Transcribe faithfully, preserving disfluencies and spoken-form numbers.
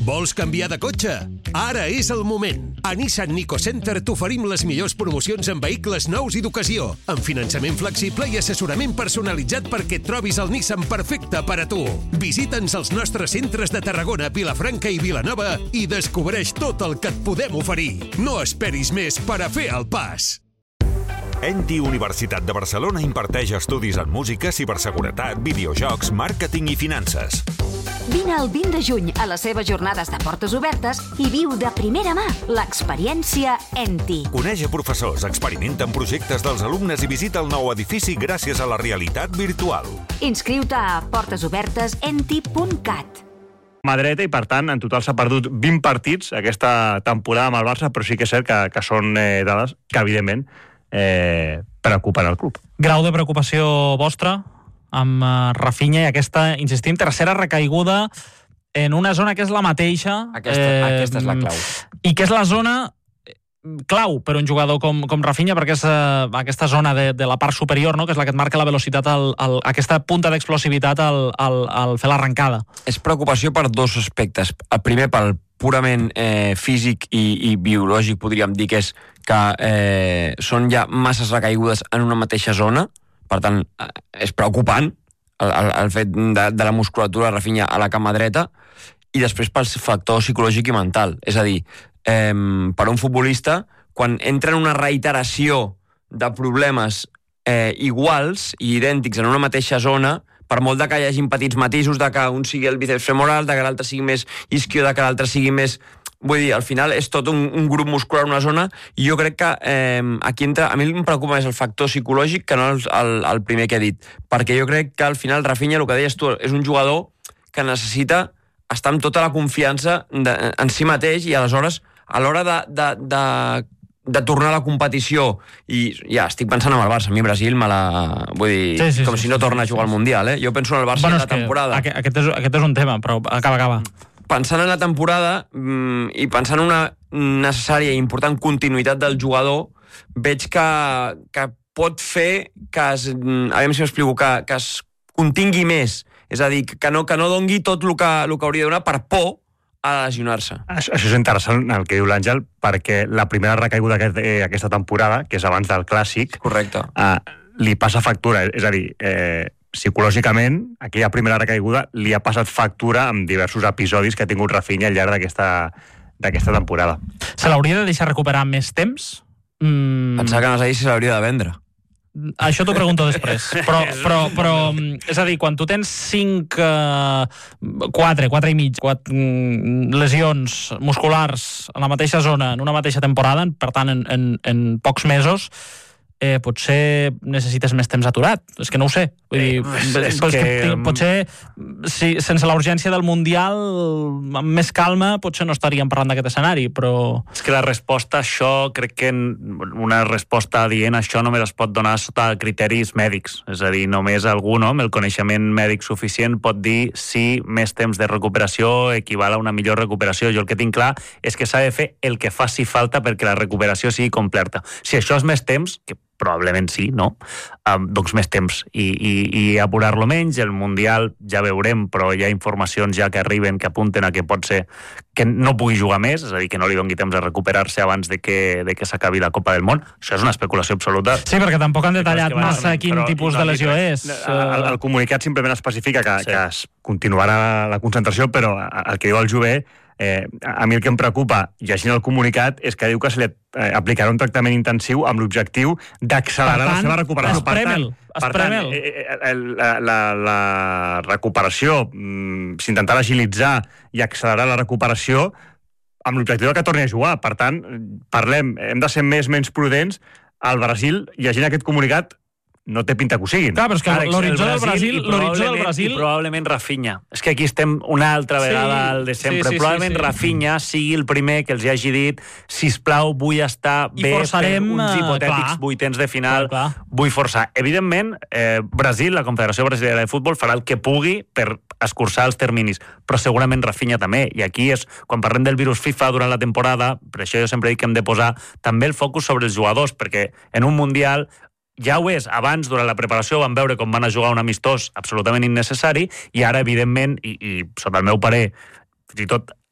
Vols canviar de cotxe? Ara és el moment. A Nissan Nico Center t'oferim les millors promocions en vehicles nous i d'ocasió, amb finançament flexible i assessorament personalitzat perquè et trobis el Nissan perfecte per a tu. Visita'ns als nostres centres de Tarragona, Vilafranca i Vilanova i descobreix tot el que et podem oferir. No esperis més per a fer el pas. ENTI Universitat de Barcelona imparteix estudis en música, ciberseguretat, videojocs, màrqueting i finances. Vine el vint de juny a les seves jornades de portes obertes i viu de primera mà l'experiència ENTI. Coneix a professors, experimenta en projectes dels alumnes i visita el nou edifici gràcies a la realitat virtual. Inscriu-te a portesobertes enti punt cat. Mà dreta i, per tant, en total s'ha perdut vint partits aquesta temporada amb el Barça, però sí que és cert que, que són eh, dades que, evidentment, eh, preocupen el club. Grau de preocupació vostra amb uh, Rafinha i aquesta, insistim, tercera recaiguda en una zona que és la mateixa. Aquesta, eh, aquesta és la clau. I que és la zona clau per un jugador com, com Rafinha, perquè és uh, aquesta zona de, de la part superior, no?, que és la que et marca la velocitat, al, al, aquesta punta d'explosivitat al, al, al fer l'arrencada. És preocupació per dos aspectes. El primer, pel purament eh, físic i, i biològic, podríem dir que és que eh, són ja masses recaigudes en una mateixa zona. Per tant, és preocupant el, el, el fet de, de la musculatura de Rafinha a la cama dreta, i després pel factor psicològic i mental. És a dir, eh, per un futbolista, quan entra en una reiteració de problemes eh, iguals i idèntics en una mateixa zona, per molt de que hi hagi petits matisos, de que un sigui el bíceps femoral, de que l'altre sigui més isquio, de que l'altre sigui més... Vull dir, al final és tot un, un grup muscular en una zona, i jo crec que eh, aquí entra... A mi em preocupa més el factor psicològic que no el, el, el primer que he dit, perquè jo crec que al final Rafinha, el que deies tu, és un jugador que necessita estar amb tota la confiança de, en si mateix, i aleshores, a l'hora de, de, de, de tornar a la competició, i ja estic pensant en el Barça, a mi Brasil me la... Vull dir, sí, sí, com sí, si no sí, torna sí, a jugar sí, al Mundial, eh? Jo penso en el Barça bueno, en la temporada. Aquest és, aquest és un tema, però acaba, acaba. Pensant en la temporada mmm, i pensant en una necessària i important continuïtat del jugador, veig que, que pot fer que es, aviam si m'explico, que, que es contingui més, és a dir, que no, que no dongui tot el que, el que hauria de donar per por a lesionar-se. Això, això és interessant el que diu l'Àngel, perquè la primera recaiguda aquest, eh, aquesta temporada, que és abans del Clàssic, correcte, eh, li passa factura, és a dir, eh, psicològicament, aquella primera recaiguda li ha passat factura amb diversos episodis que ha tingut Rafinha al llarg d'aquesta d'aquesta temporada. Se l'hauria de deixar recuperar més temps? Mm. Pensava que no sé si l'hauria de vendre. Això t'ho pregunto després. Però, però, però, és a dir, quan tu tens cinc, quatre, quatre i mig, quatre lesions musculars en la mateixa zona, en una mateixa temporada, per tant, en, en, en pocs mesos, Eh, potser necessites més temps aturat. És que no ho sé. Vull dir, eh, és que... que potser, si, sense la urgència del Mundial, amb més calma, potser no estaríem parlant d'aquest escenari, però... És que la resposta a això, crec que una resposta dient això només es pot donar sota criteris mèdics. És a dir, només algú, no?, amb el coneixement mèdic suficient pot dir si més temps de recuperació equival a una millor recuperació. Jo el que tinc clar és que s'ha de fer el que faci falta perquè la recuperació sigui completa. Si això és més temps, que probablement sí, no? Um, doncs més temps. I, i, i apurar-lo menys, el Mundial ja veurem, però hi ha informacions ja que arriben que apunten a que pot ser que no pugui jugar més, és a dir, que no li doni temps a recuperar-se abans de que, de que s'acabi la Copa del Món. Això és una especulació absoluta. Sí, perquè tampoc han detallat massa quin però, tipus no, de lesió és. El, el comunicat simplement especifica que, sí. que es continuarà la concentració, però el que diu el Jové, Eh, a mi el que em preocupa, llegint el comunicat, és que diu que se li eh, aplicarà un tractament intensiu amb l'objectiu d'accelerar la seva recuperació. Espremel, per tant, espremel. Eh, eh, la, la, la recuperació, mm, s'intentarà agilitzar i accelerar la recuperació amb l'objectiu de que torni a jugar. Per tant, parlem, hem de ser més menys prudents. Al Brasil, llegint aquest comunicat, no té pinta que ho siguin. Clar, però és que l'horitzó del Brasil... L'horitzó del Brasil... I probablement Rafinha. És que aquí estem una altra vegada sí, al de sempre. Sí, sí, probablement sí, sí. Rafinha sigui el primer que els hagi dit sisplau, vull estar I bé forçarem, per uns hipotètics clar, vuitens de final. Clar, clar. Vull forçar. Evidentment, eh, Brasil, la Confederació Brasilera de Futbol, farà el que pugui per escurçar els terminis, però segurament Rafinha també. I aquí és, quan parlem del virus FIFA durant la temporada, per això jo sempre dic que hem de posar també el focus sobre els jugadors, perquè en un Mundial ja ho és. Abans, durant la preparació, vam veure com van a jugar un amistós absolutament innecessari, i ara, evidentment, i, i sota el meu parer, fins i tot